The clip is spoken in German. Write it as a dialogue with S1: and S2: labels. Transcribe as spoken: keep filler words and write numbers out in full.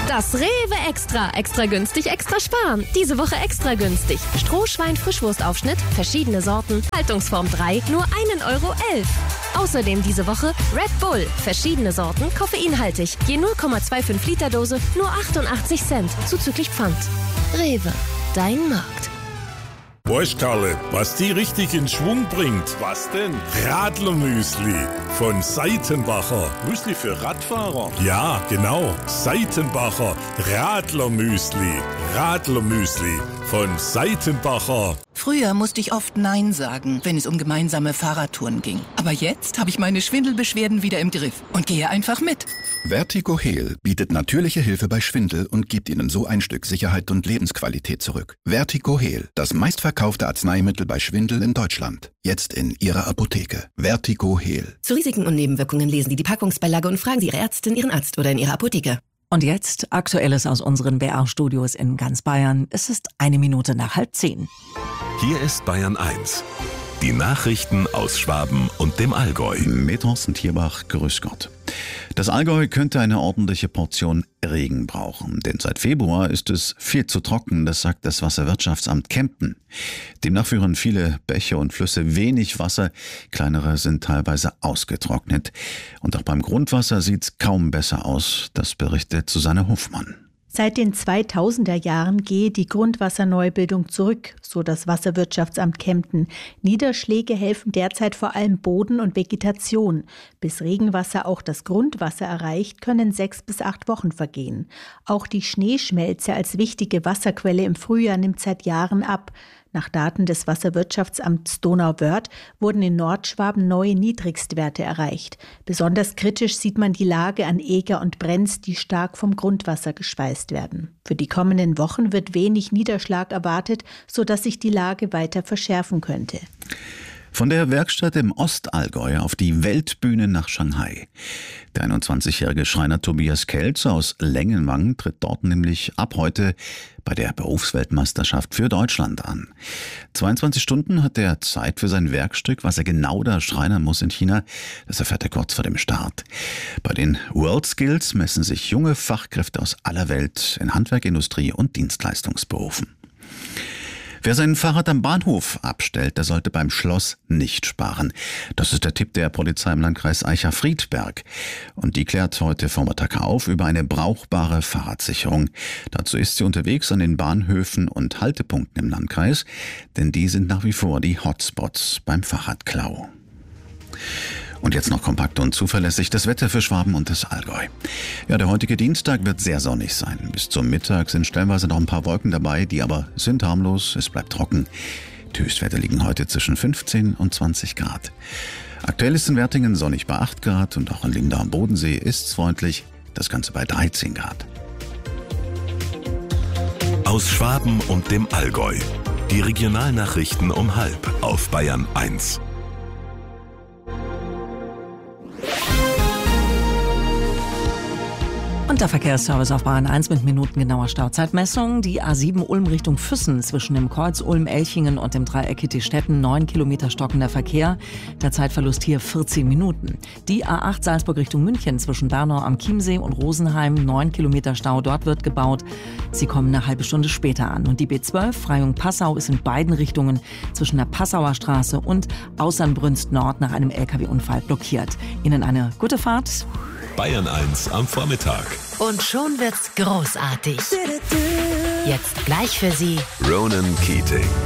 S1: Das Rewe Extra. Extra günstig, extra sparen. Diese Woche extra günstig. Strohschwein-Frischwurstaufschnitt, verschiedene Sorten, Haltungsform drei, nur einen Euro elf. Außerdem diese Woche Red Bull, verschiedene Sorten, koffeinhaltig. Je null Komma fünfundzwanzig Liter Dose, nur achtundachtzig Cent, zuzüglich Pfand. Rewe, dein Markt.
S2: Weißt Karle, was die richtig in Schwung bringt?
S3: Was denn?
S2: Radlermüsli von Seitenbacher.
S3: Müsli für Radfahrer?
S2: Ja, genau. Seitenbacher Radlermüsli. Radlermüsli von Seitenbacher.
S4: Früher musste ich oft Nein sagen, wenn es um gemeinsame Fahrradtouren ging. Aber jetzt habe ich meine Schwindelbeschwerden wieder im Griff und gehe einfach mit.
S5: Vertigo-Heal bietet natürliche Hilfe bei Schwindel und gibt Ihnen so ein Stück Sicherheit und Lebensqualität zurück. Vertigo-Heal, das meistverkaufte Arzneimittel bei Schwindel in Deutschland. Jetzt in Ihrer Apotheke. Vertigo-Heal.
S6: Zu Risiken und Nebenwirkungen lesen Sie die Packungsbeilage und fragen Sie Ihre Ärztin, Ihren Arzt oder in Ihrer Apotheke.
S7: Und jetzt Aktuelles aus unseren B R-Studios in ganz Bayern. Es ist eine Minute nach halb zehn.
S8: Hier ist Bayern eins. Die Nachrichten aus Schwaben und dem Allgäu.
S9: Mit Thorsten Tierbach, grüß Gott. Das Allgäu könnte eine ordentliche Portion Regen brauchen, denn seit Februar ist es viel zu trocken, das sagt das Wasserwirtschaftsamt Kempten. Demnach führen viele Bäche und Flüsse wenig Wasser, kleinere sind teilweise ausgetrocknet. Und auch beim Grundwasser sieht's kaum besser aus, das berichtet Susanne Hofmann.
S10: Seit den zweitausender Jahren gehe die Grundwasserneubildung zurück, so das Wasserwirtschaftsamt Kempten. Niederschläge helfen derzeit vor allem Boden und Vegetation. Bis Regenwasser auch das Grundwasser erreicht, können sechs bis acht Wochen vergehen. Auch die Schneeschmelze als wichtige Wasserquelle im Frühjahr nimmt seit Jahren ab. Nach Daten des Wasserwirtschaftsamts Donauwörth wurden in Nordschwaben neue Niedrigstwerte erreicht. Besonders kritisch sieht man die Lage an Eger und Brenz, die stark vom Grundwasser gespeist werden. Für die kommenden Wochen wird wenig Niederschlag erwartet, sodass sich die Lage weiter verschärfen könnte.
S9: Von der Werkstatt im Ostallgäu auf die Weltbühne nach Shanghai. Der einundzwanzigjährige Schreiner Tobias Kelze aus Lengenwang tritt dort nämlich ab heute bei der Berufsweltmeisterschaft für Deutschland an. zweiundzwanzig Stunden hat er Zeit für sein Werkstück, was er genau da schreinern muss in China. Das erfährt er kurz vor dem Start. Bei den World Skills messen sich junge Fachkräfte aus aller Welt in Handwerk, Industrie und Dienstleistungsberufen. Wer sein Fahrrad am Bahnhof abstellt, der sollte beim Schloss nicht sparen. Das ist der Tipp der Polizei im Landkreis Eicher-Friedberg. Und die klärt heute Vormittag auf über eine brauchbare Fahrradsicherung. Dazu ist sie unterwegs an den Bahnhöfen und Haltepunkten im Landkreis, denn die sind nach wie vor die Hotspots beim Fahrradklau. Und jetzt noch kompakt und zuverlässig das Wetter für Schwaben und das Allgäu. Ja, der heutige Dienstag wird sehr sonnig sein. Bis zum Mittag sind stellenweise noch ein paar Wolken dabei, die aber sind harmlos, es bleibt trocken. Die Höchstwerte liegen heute zwischen fünfzehn und zwanzig Grad. Aktuell ist in Wertingen sonnig bei acht Grad und auch in Lindau am Bodensee ist es freundlich, das Ganze bei dreizehn Grad.
S8: Aus Schwaben und dem Allgäu. Die Regionalnachrichten um halb auf Bayern eins.
S7: Und der Verkehrsservice auf Bayern eins mit minutengenauer Stauzeitmessung. Die A sieben Ulm Richtung Füssen zwischen dem Kreuz Ulm-Elchingen und dem Dreieck Kittistetten neun Kilometer stockender Verkehr. Der Zeitverlust hier vierzehn Minuten. Die A acht Salzburg Richtung München zwischen Bernau am Chiemsee und Rosenheim neun Kilometer Stau. Dort wird gebaut. Sie kommen eine halbe Stunde später an. Und die B zwölf Freyung-Passau ist in beiden Richtungen zwischen der Passauer Straße und Außernbrünst Nord nach einem L K W-Unfall blockiert. Ihnen eine gute Fahrt.
S8: Bayern eins am Vormittag.
S1: Und schon wird's großartig. Jetzt gleich für Sie
S8: Ronan Keating.